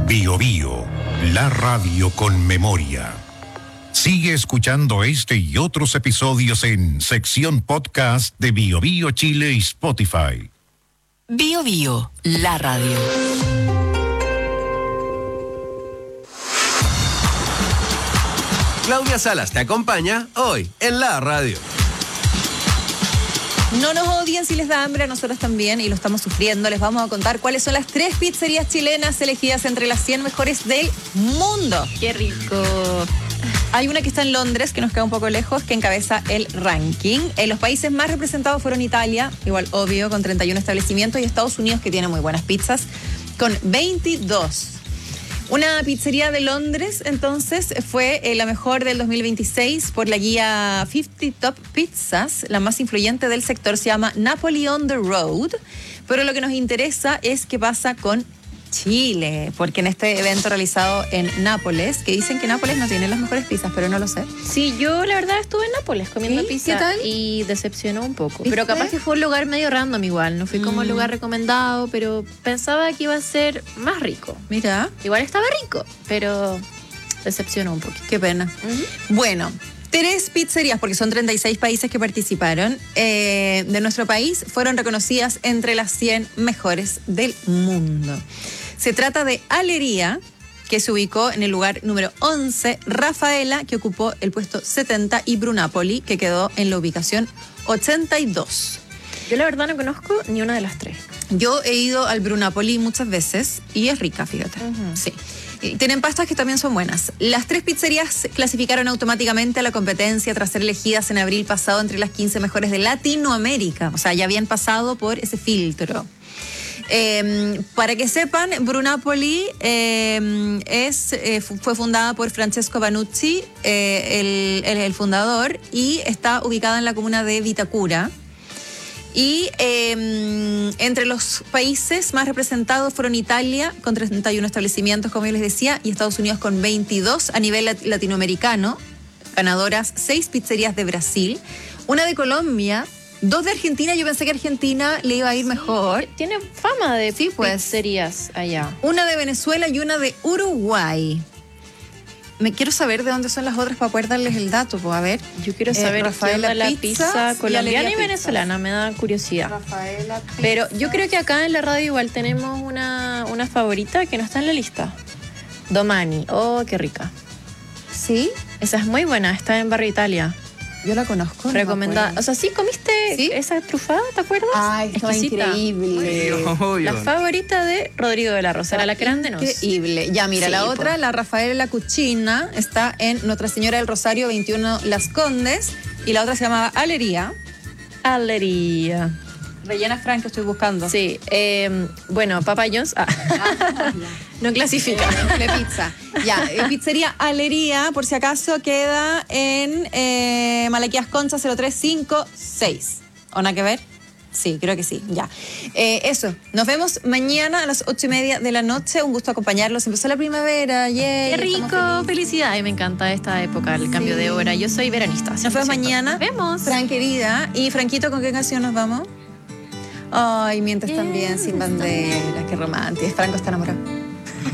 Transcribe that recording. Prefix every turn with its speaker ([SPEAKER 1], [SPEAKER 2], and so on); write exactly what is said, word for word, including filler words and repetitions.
[SPEAKER 1] Bio Bio, la radio con memoria. Sigue escuchando este y otros episodios en sección podcast de Bio Bio Chile y Spotify.
[SPEAKER 2] Bio Bio, la radio.
[SPEAKER 3] Claudia Salas te acompaña hoy en la radio.
[SPEAKER 4] No nos odien si les da hambre, a nosotros también, y lo estamos sufriendo. Les vamos a contar cuáles son las tres pizzerías chilenas elegidas entre las cien mejores del mundo.
[SPEAKER 5] ¡Qué rico!
[SPEAKER 4] Hay una que está en Londres, que nos queda un poco lejos, que encabeza el ranking. Eh, los países más representados fueron Italia, igual obvio, con treinta y uno establecimientos, y Estados Unidos, que tiene muy buenas pizzas, con veintidós. Una pizzería de Londres, entonces, fue eh, la mejor del dos mil veintiséis por la guía cincuenta Top Pizzas. La más influyente del sector se llama Napoli on the Road. Pero lo que nos interesa es qué pasa con Chile, porque en este evento realizado en Nápoles, que dicen que Nápoles no tiene las mejores pizzas, pero no lo sé.
[SPEAKER 5] Sí, yo la verdad estuve en Nápoles comiendo
[SPEAKER 4] ¿Sí?
[SPEAKER 5] pizza.
[SPEAKER 4] ¿Qué tal?
[SPEAKER 5] Y decepcionó un poco.
[SPEAKER 4] ¿Viste?
[SPEAKER 5] Pero capaz que fue un lugar medio random igual. No fui como el
[SPEAKER 4] Mm.
[SPEAKER 5] lugar recomendado, pero pensaba que iba a ser más rico.
[SPEAKER 4] Mira,
[SPEAKER 5] Igual estaba rico, pero decepcionó un poquito.
[SPEAKER 4] qué pena.
[SPEAKER 5] Uh-huh.
[SPEAKER 4] Bueno, tres pizzerías, porque son treinta y seis países que participaron, eh, de nuestro país, fueron reconocidas entre las cien mejores del mundo. Se trata de Alería, que se ubicó en el lugar número once, Rafaela, que ocupó el puesto setenta, y Brunapoli, que quedó en la ubicación ochenta y dos.
[SPEAKER 5] Yo la verdad no conozco ni una de las tres.
[SPEAKER 4] Yo he ido al Brunapoli muchas veces y es rica, fíjate.
[SPEAKER 5] Ujú.
[SPEAKER 4] Sí. Y tienen pastas que también son buenas. Las tres pizzerías clasificaron automáticamente a la competencia tras ser elegidas en abril pasado entre las quince mejores de Latinoamérica. O sea, ya habían pasado por ese filtro. Eh, para que sepan, Brunapoli eh, es, eh, fue fundada por Francesco Banucci, eh, el, el, el fundador, y está ubicada en la comuna de Vitacura. Y eh, entre los países más representados fueron Italia, con treinta y uno establecimientos, como yo les decía, y Estados Unidos con veintidós a nivel lat- latinoamericano. Ganadoras, seis pizzerías de Brasil, una de Colombia, dos de Argentina. Yo pensé que Argentina le iba a ir mejor.
[SPEAKER 5] Tiene fama de
[SPEAKER 4] Sí, pues.
[SPEAKER 5] pizzerías allá.
[SPEAKER 4] Una de Venezuela y una de Uruguay. Me quiero saber de dónde son las otras para poder darles el dato, pues a ver.
[SPEAKER 5] Yo quiero
[SPEAKER 4] Eh,
[SPEAKER 5] saber qué
[SPEAKER 4] Rafaela
[SPEAKER 5] onda la
[SPEAKER 4] Pizzas
[SPEAKER 5] pizza
[SPEAKER 4] y
[SPEAKER 5] colombiana
[SPEAKER 4] Alegría
[SPEAKER 5] y
[SPEAKER 4] Pizzas.
[SPEAKER 5] venezolana, me da curiosidad.
[SPEAKER 4] Rafaela
[SPEAKER 5] Pero yo creo que acá en la radio igual tenemos una, una favorita que no está en la lista. Domani. Oh, qué rica.
[SPEAKER 4] ¿Sí?
[SPEAKER 5] Esa es muy buena, está en Barrio Italia.
[SPEAKER 4] Yo la conozco. no me
[SPEAKER 5] Recomendada.
[SPEAKER 4] acuerdo.
[SPEAKER 5] O sea, ¿sí comiste
[SPEAKER 4] ¿Sí?
[SPEAKER 5] esa trufada, te acuerdas?
[SPEAKER 4] Ay, estaba
[SPEAKER 5] Exquisita.
[SPEAKER 4] increíble.
[SPEAKER 5] La favorita de Rodrigo de la Rosa, era la grande no.
[SPEAKER 4] Increíble. Ya, mira,
[SPEAKER 5] Sí,
[SPEAKER 4] la
[SPEAKER 5] po.
[SPEAKER 4] otra, la Rafaela Cucina, está en Nuestra Señora del Rosario veintiuno Las Condes, y la otra se llamaba Alería.
[SPEAKER 5] Alería.
[SPEAKER 4] Rellena Frank, que estoy buscando.
[SPEAKER 5] Sí, eh, bueno, Papa John's ah, no clasifica.
[SPEAKER 4] La pizza. Ya, eh, pizzería Alería, por si acaso, queda en eh, Malaquías Concha cero tres cinco seis. ¿O nada que ver? Sí, creo que sí, ya. Eh, eso, nos vemos mañana a las ocho y media de la noche. Un gusto acompañarlos. Empezó la primavera, yay.
[SPEAKER 5] Qué rico,
[SPEAKER 4] estamos felices.
[SPEAKER 5] felicidad. Y me encanta esta época, el cambio
[SPEAKER 4] Sí.
[SPEAKER 5] de hora. Yo soy veranista.
[SPEAKER 4] Nos vemos
[SPEAKER 5] cien por ciento.
[SPEAKER 4] mañana.
[SPEAKER 5] Nos vemos.
[SPEAKER 4] Fran, querida. Y Franquito, ¿con qué canción nos vamos? Ay, mientes también, sin banderas. Qué romántico. Franco está enamorado.